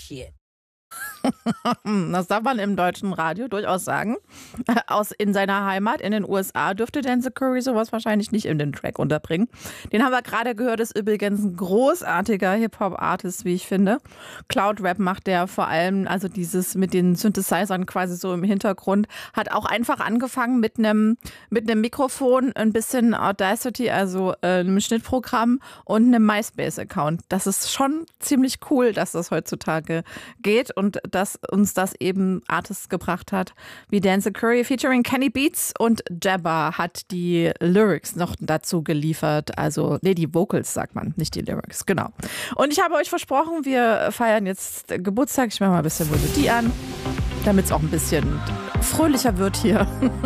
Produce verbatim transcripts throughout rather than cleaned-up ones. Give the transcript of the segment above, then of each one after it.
shit. Das darf man im deutschen Radio durchaus sagen. Aus in seiner Heimat in den U S A dürfte Denzel Curry sowas wahrscheinlich nicht in den Track unterbringen. Den haben wir gerade gehört, ist übrigens ein großartiger Hip-Hop-Artist, wie ich finde. Cloud-Rap macht der vor allem, also dieses mit den Synthesizern quasi so im Hintergrund, hat auch einfach angefangen mit einem mit einem Mikrofon, ein bisschen Audacity, also äh, einem Schnittprogramm und einem MySpace-Account. Das ist schon ziemlich cool, dass das heutzutage geht und dass uns das eben Artists gebracht hat, wie Denzel Curry featuring Kenny Beats, und Jabba hat die Lyrics noch dazu geliefert, also nee, die Vocals sagt man, nicht die Lyrics, genau. Und ich habe euch versprochen, wir feiern jetzt Geburtstag, ich mache mal ein bisschen Melodie an, damit es auch ein bisschen fröhlicher wird hier.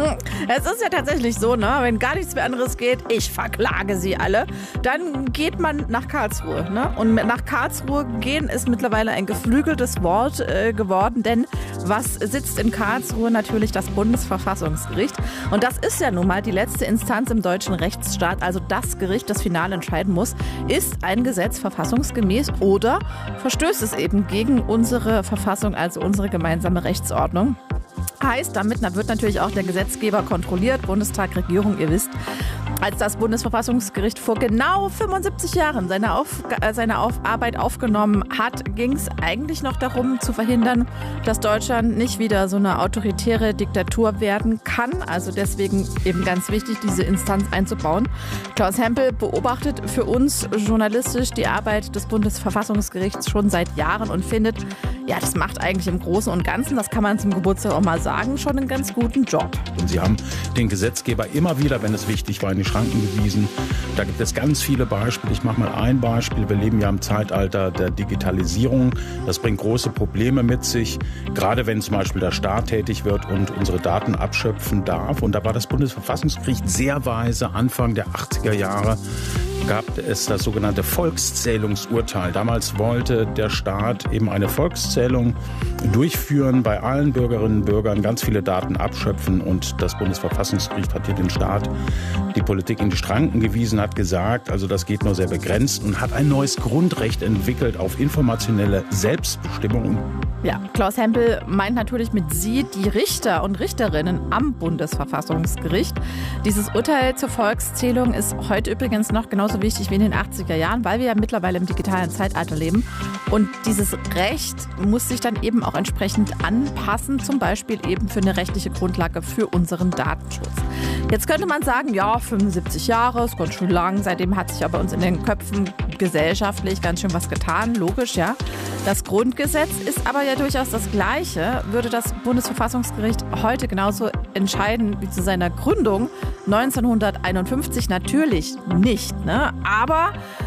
Es ist ja tatsächlich so, ne, wenn gar nichts mehr anderes geht, ich verklage sie alle, dann geht man nach Karlsruhe. Ne? Und nach Karlsruhe gehen ist mittlerweile ein geflügeltes Wort äh, geworden, denn was sitzt in Karlsruhe? Natürlich das Bundesverfassungsgericht. Und das ist ja nun mal die letzte Instanz im deutschen Rechtsstaat, also das Gericht, das final entscheiden muss, ist ein Gesetz verfassungsgemäß oder verstößt es eben gegen unsere Verfassung, also unsere gemeinsame Rechtsordnung. Heißt, damit wird natürlich auch der Gesetzgeber kontrolliert, Bundestag, Regierung, ihr wisst. Als das Bundesverfassungsgericht vor genau fünfundsiebzig Jahren seine, Auf, seine Auf, Arbeit aufgenommen hat, ging es eigentlich noch darum zu verhindern, dass Deutschland nicht wieder so eine autoritäre Diktatur werden kann. Also deswegen eben ganz wichtig, diese Instanz einzubauen. Klaus Hempel beobachtet für uns journalistisch die Arbeit des Bundesverfassungsgerichts schon seit Jahren und findet, ja, das macht eigentlich im Großen und Ganzen, das kann man zum Geburtstag auch mal sagen, schon einen ganz guten Job. Und sie haben den Gesetzgeber immer wieder, wenn es wichtig war, in die Schranken gewiesen. Da gibt es ganz viele Beispiele. Ich mache mal ein Beispiel. Wir leben ja im Zeitalter der Digitalisierung. Das bringt große Probleme mit sich, gerade wenn zum Beispiel der Staat tätig wird und unsere Daten abschöpfen darf. Und da war das Bundesverfassungsgericht sehr weise. Anfang der achtziger Jahre gab es das sogenannte Volkszählungsurteil. Damals wollte der Staat eben eine Volkszählung durchführen, bei allen Bürgerinnen und Bürgern ganz viele Daten abschöpfen, und das Bundesverfassungsgericht hat hier den Staat, die Politik in die Schranken gewiesen, hat gesagt, also das geht nur sehr begrenzt, und hat ein neues Grundrecht entwickelt auf informationelle Selbstbestimmung. Ja, Klaus Hempel meint natürlich mit Sie die Richter und Richterinnen am Bundesverfassungsgericht. Dieses Urteil zur Volkszählung ist heute übrigens noch genauso wichtig wie in den achtziger Jahren, weil wir ja mittlerweile im digitalen Zeitalter leben. Und dieses Recht muss sich dann eben auch entsprechend anpassen, zum Beispiel eben für eine rechtliche Grundlage für unseren Datenschutz. Jetzt könnte man sagen, ja, fünfundsiebzig Jahre, ist ganz schön lang. Seitdem hat sich ja bei uns in den Köpfen gesellschaftlich ganz schön was getan, logisch, ja. Das Grundgesetz ist aber ja durchaus das Gleiche. Würde das Bundesverfassungsgericht heute genauso entscheiden wie zu seiner Gründung neunzehnhunderteinundfünfzig? Natürlich nicht, ne? Aber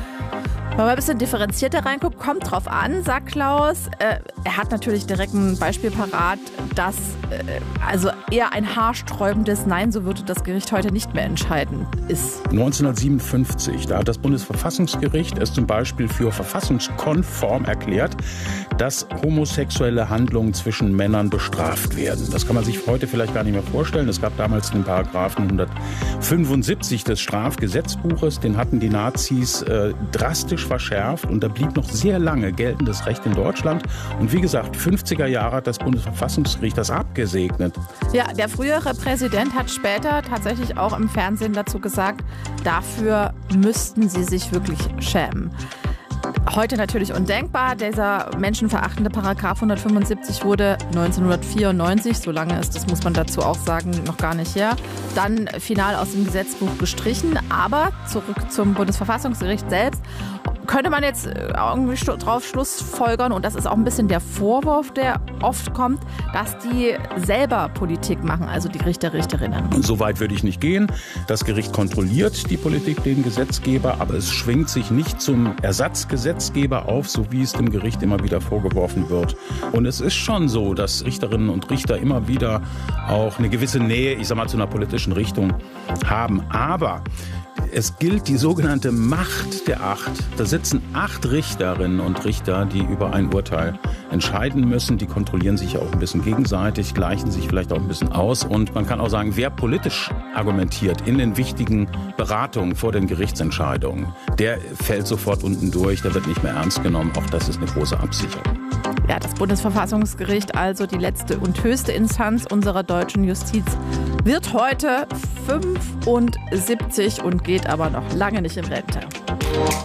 wenn man ein bisschen differenzierter reinguckt, kommt drauf an, sagt Klaus. Äh, er hat natürlich direkt ein Beispiel parat, das äh, also eher ein haarsträubendes Nein, so würde das Gericht heute nicht mehr entscheiden, ist. neunzehnhundertsiebenundfünfzig, da hat das Bundesverfassungsgericht es zum Beispiel für verfassungskonform erklärt, dass homosexuelle Handlungen zwischen Männern bestraft werden. Das kann man sich heute vielleicht gar nicht mehr vorstellen. Es gab damals den Paragraphen hundertfünfundsiebzig des Strafgesetzbuches, den hatten die Nazis äh, drastisch verschärft, und da blieb noch sehr lange geltendes Recht in Deutschland. Und wie gesagt, fünfziger Jahre hat das Bundesverfassungsgericht das abgesegnet. Ja, der frühere Präsident hat später tatsächlich auch im Fernsehen dazu gesagt, dafür müssten sie sich wirklich schämen. Heute natürlich undenkbar. Dieser menschenverachtende Paragraph hundertfünfundsiebzig wurde neunzehnhundertvierundneunzig, so lange ist das, muss man dazu auch sagen, noch gar nicht her, dann final aus dem Gesetzbuch gestrichen. Aber zurück zum Bundesverfassungsgericht selbst. Könnte man jetzt irgendwie drauf schlussfolgern, und das ist auch ein bisschen der Vorwurf, der oft kommt, dass die selber Politik machen, also die Richter, Richterinnen. Und so weit würde ich nicht gehen. Das Gericht kontrolliert die Politik, den Gesetzgeber, aber es schwingt sich nicht zum Ersatzgesetzgeber auf, so wie es dem Gericht immer wieder vorgeworfen wird. Und es ist schon so, dass Richterinnen und Richter immer wieder auch eine gewisse Nähe, ich sag mal, zu einer politischen Richtung haben. Aber es gilt die sogenannte Macht der Acht. Da sitzen acht Richterinnen und Richter, die über ein Urteil entscheiden müssen. Die kontrollieren sich ja auch ein bisschen gegenseitig, gleichen sich vielleicht auch ein bisschen aus. Und man kann auch sagen, wer politisch argumentiert in den wichtigen Beratungen vor den Gerichtsentscheidungen, der fällt sofort unten durch, der wird nicht mehr ernst genommen. Auch das ist eine große Absicherung. Ja, das Bundesverfassungsgericht, also die letzte und höchste Instanz unserer deutschen Justiz, wird heute fünfundsiebzig und geht aber noch lange nicht in Rente.